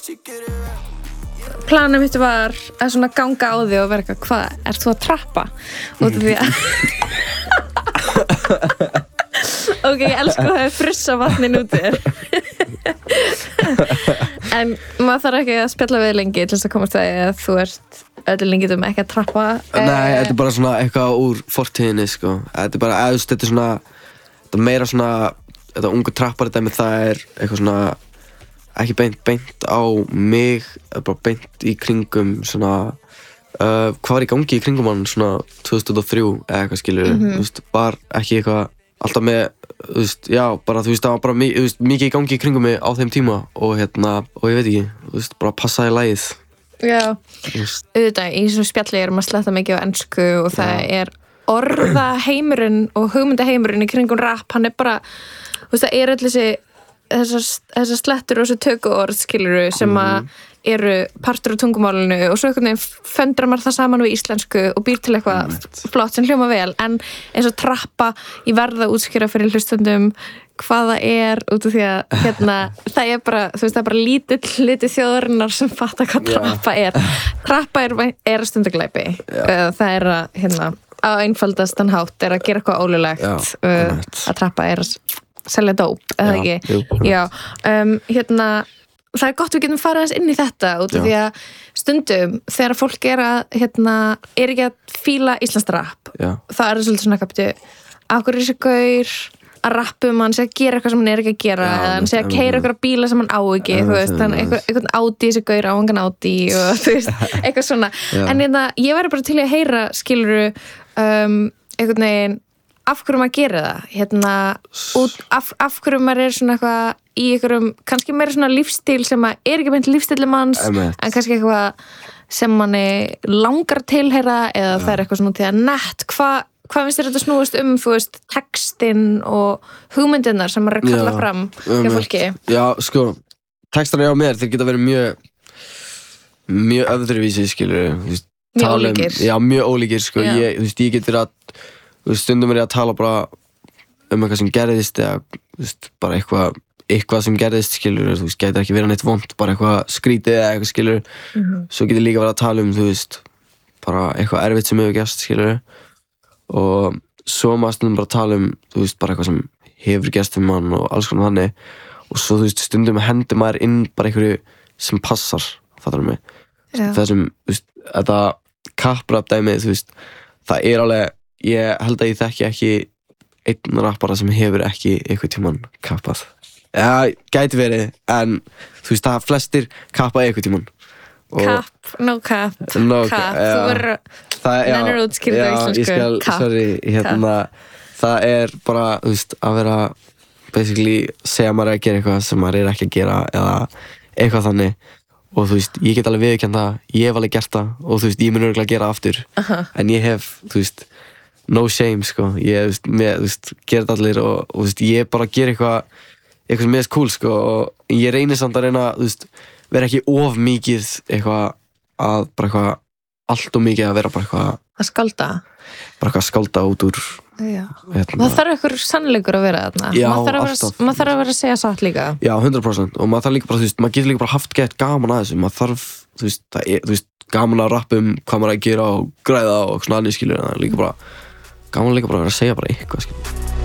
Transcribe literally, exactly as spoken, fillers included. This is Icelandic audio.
Planið mitt var að svona ganga á því og vera eitthvað, hvað, ert þú að trappa? Út af því að ok, ég elsku að það er frussa vatnin út þér en maður þarf ekki að spjalla við lengi til þess að komast að að þú ert öllu lengi um ekki að trappa. Nei, þetta er bara svona eitthvað úr fortíðinni sko. Þetta er bara, eða þetta er svona þetta er meira svona, þetta ungu trappari dæmi, það er eitthvað svona ekki beint, beint á mig, bara beint í kringum svona uh, hvað var í gangi í kringum hann svona tvö þúsund og þrjú eða eitthvað skilur Mhm. þú veist, var ekki eitthvað alltaf með, þú veist, já, bara þú veist, það var bara mi- þú veist, mikið í gangi í kringum mig á þeim tíma og hérna, og ég veit ekki, þú veist, bara passaði lagið. Já, Þú veist, auðvitað, í svona spjalli erum að sletta mikið á ensku og það er orðaheimurinn og hugmyndaheimurinn í kringum rap, hann er bara, þú veist, það er öll þessi þessar, þessar slettur og þessi tökuorð, skiluru, sem að eru partur af tungumálinu og svo einhvern veginn föndrar maður það saman við íslensku og býr til eitthvað flott sem hljóma vel, en eins og trappa, ég verða að útskýra fyrir hlustundum hvað það er út af því að hérna, það er bara, þú veist, það er bara lítill hluti þjóðarinnar sem fatta hvað trappa er. Trappa er, er að stundaglæpi. Það er að, hérna, á einfaldastan hátt er að gera eitthvað ólulegt. Já, uh, að trappa er að selja dóp, eða Já, ekki? jú, Já, um, hérna, það er gott við getum farið aðeins inn í þetta út af Já. því að stundum þegar fólk er að, hérna, er ekki að fíla íslenskt rap, já, það er svolítið svona kaptu, af hverju er þessi gaur að rappa um hann sé að gera eitthvað sem hann er ekki að gera Já, eða hann sé að einmitt, keyra einmitt. eitthvað bíla sem hann á ekki, Einmitt, þú veist, hann einmitt. eitthvað, eitthvað áti þessi gaur á engan áti og þú veist, eitthvað svona Já. en hérna, ég væri bara til í að heyra skiluru, um, einhvern veginn af hverju maður gerir það hérna, út, af, af hverju maður er svona eitthvað í einhverjum, kannski meira svona lífstíl sem að er ekki meint lífstíli manns Einmitt. en kannski eitthvað sem manni langar að tilheyra eða það er eitthvað svona til að nett hvað hva finnst þér þetta snúast um, þú veist, textinn og hugmyndirnar sem maður er að kalla Já, fram hjá einmitt. fólki? Já, sko, textarnir á mér, þeir geta verið mjög mjög öðruvísi, skilur Mjög tala um- ólíkir. Já, mjög ólíkir, sko, Já. ég, þú veist, ég get verið að þú veist, stundum er ég að tala bara um eitthvað sem gerðist eða, þú veist, bara eitthvað eitthvað sem gerðist, skilur, þú veist, gæti ekki verið neitt vont, bara eitthvað skrítið eða eitthvað, skilur Mhm. svo get ég líka verið að tala um, þú veist bara eitthvað erfitt sem hefur gerst, skilur og svo maður stundum bara að tala um, þú veist, bara eitthvað sem hefur gerst um mann og alls konar þannig og svo, þú veist, stundum hendur maður inn bara einhverju sem passar, fattar mig Já. það sem, þú veist, þetta kapprap dæmið, þú veist, það er alveg ég held að ég þekki ekki einn rappara sem hefur ekki einhvern tímann kappað. Já, gæti verið, en þú veist, það flestir kappa einhvern tímann. Og- Kapp, no cap, No kapp, cap, þú já. verður Það- já, nennir að útskýra það á já, íslensku. ég skal, Kapp, sorry, hérna, það er bara, þú veist, að vera basically, segja maður er að gera eitthvað sem maður er ekki að gera eða eitthvað þannig og þú veist, ég get alveg viðurkennt það, ég hef alveg gert það og þú veist, ég mun örugglega að gera aftur Aha. en ég hef, þú veist, no shame, sko, ég, þú veist, með, þú veist, gera þetta allir og, og þú veist, ég bara gera eitthvað eitthvað sem er cool, sko, og ég reynir samt að reyna, þú veist, vera ekki of mikið eitthvað að bara eitthvað, allt og mikið að vera bara eitthvað að skálda. bara eitthvað að skálda út úr Já. hérna. Það þarf einhver sannleikur að vera þarna. Já, maður þarf að vera, alltaf. maður þarf að vera að segja satt líka. Já, hundra prósent og maður þarf líka bara, þú veist, maður getur líka bara haft gett gaman að þessu, maður þarf, þú veist, það er, þú veist, gaman að rappa um hvað maður er að gera og græða og svona annir skilur, en það er líka bara gaman líka bara að vera að segja bara eitthvað, skilur.